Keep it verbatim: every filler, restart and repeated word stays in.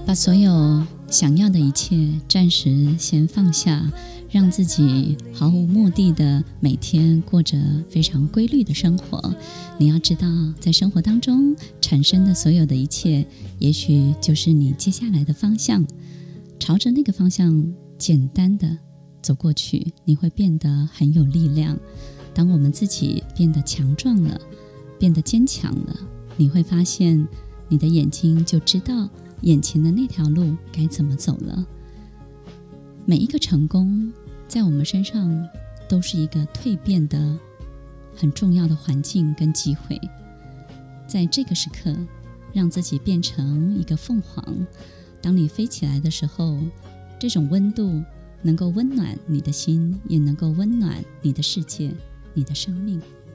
把所有想要的一切暂时先放下，让自己毫无目的的每天过着非常规律的生活。你要知道，在生活当中产生的所有的一切，也许就是你接下来的方向。朝着那个方向简单的走过去，你会变得很有力量。当我们自己变得强壮了，变得坚强了，你会发现你的眼睛就知道眼前的那条路该怎么走了。每一个成功在我们身上都是一个蜕变的很重要的环境跟机会。在这个时刻，让自己变成一个凤凰，当你飞起来的时候，这种温度能够温暖你的心，也能够温暖你的世界，你的生命。